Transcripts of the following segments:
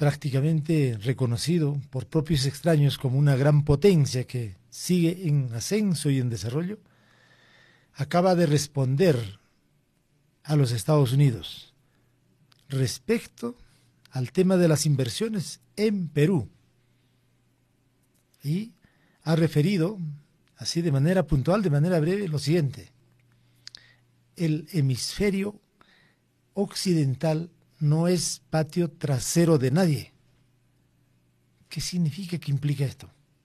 prácticamente reconocido por propios extraños como una gran potencia que sigue en ascenso y en desarrollo, acaba de responder a los Estados Unidos respecto al tema de las inversiones en Perú. Y ha referido, así de manera puntual, de manera breve, lo siguiente: el hemisferio occidental no es patio trasero de nadie. ¿Qué significa, qué implica esto?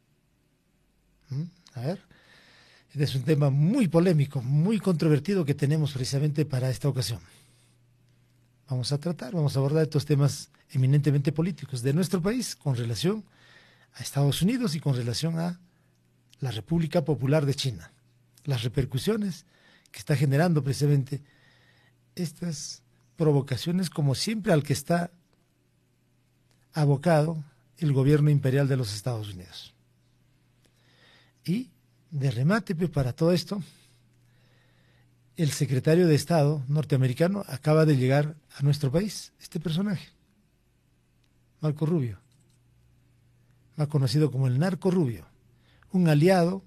A ver, este es un tema muy polémico, muy controvertido que tenemos precisamente para esta ocasión. Vamos a abordar estos temas eminentemente políticos de nuestro país con relación a Estados Unidos y con relación a la República Popular de China. Las repercusiones que está generando precisamente estas provocaciones, como siempre, al que está abocado el gobierno imperial de los Estados Unidos. Y de remate, para todo esto, el secretario de Estado norteamericano acaba de llegar a nuestro país, este personaje, Marco Rubio, más conocido como el Narco Rubio, un aliado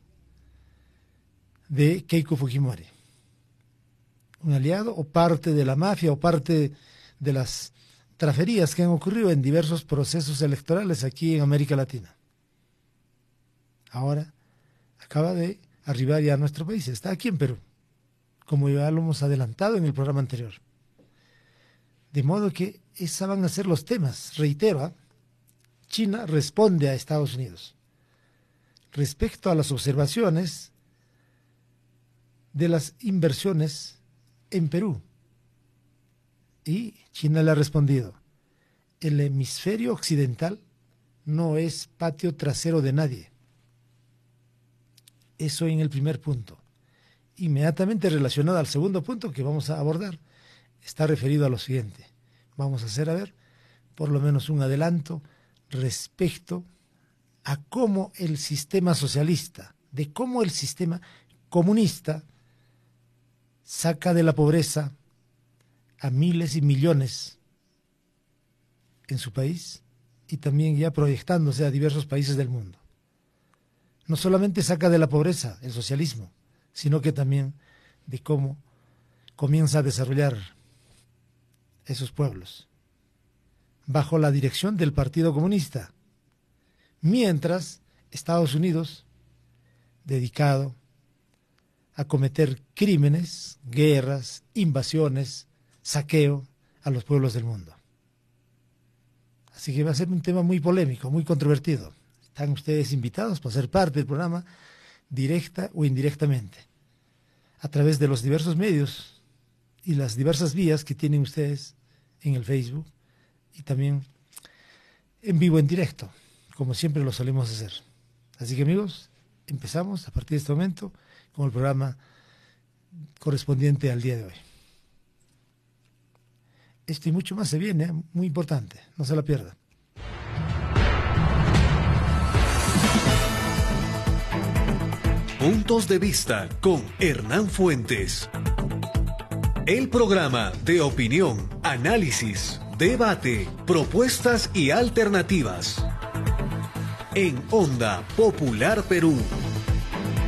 de Keiko Fujimori, un aliado o parte de la mafia o parte de las traferías que han ocurrido en diversos procesos electorales aquí en América Latina. Ahora acaba de arribar ya a nuestro país, está aquí en Perú, como ya lo hemos adelantado en el programa anterior. De modo que esos van a ser los temas. Reitero, China responde a Estados Unidos respecto a las observaciones de las inversiones en Perú. Y China le ha respondido: el hemisferio occidental no es patio trasero de nadie. Eso en el primer punto. Inmediatamente relacionado al segundo punto que vamos a abordar, está referido a lo siguiente. Vamos a hacer, por lo menos un adelanto respecto a cómo el sistema socialista, de cómo el sistema comunista saca de la pobreza a miles y millones en su país y también ya proyectándose a diversos países del mundo. No solamente saca de la pobreza el socialismo, sino que también de cómo comienza a desarrollar esos pueblos bajo la dirección del Partido Comunista, mientras Estados Unidos, dedicado a cometer crímenes, guerras, invasiones, saqueo a los pueblos del mundo. Así que va a ser un tema muy polémico, muy controvertido. Están ustedes invitados para ser parte del programa, directa o indirectamente, a través de los diversos medios y las diversas vías que tienen ustedes en el Facebook y también en vivo, en directo, como siempre lo solemos hacer. Así que, amigos, empezamos a partir de este momento con el programa correspondiente al día de hoy. Esto y mucho más se viene, muy importante, no se la pierda. Puntos de vista con Hernán Fuentes. El programa de opinión, análisis, debate, propuestas y alternativas. En Onda Popular Perú.